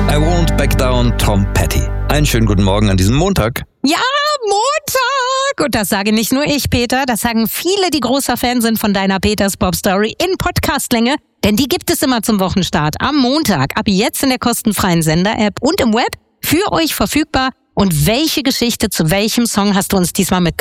I Won't Back Down, Tom Petty. Einen schönen guten Morgen an diesem Montag. Ja, Montag! Und das sage nicht nur ich, Peter, das sagen viele, die großer Fan sind von deiner Peters Pop Story in Podcastlänge. Denn die gibt es immer zum Wochenstart am Montag. Ab jetzt in der kostenfreien Sender-App und im Web für euch verfügbar. Und welche Geschichte zu welchem Song hast du uns diesmal mitgebracht?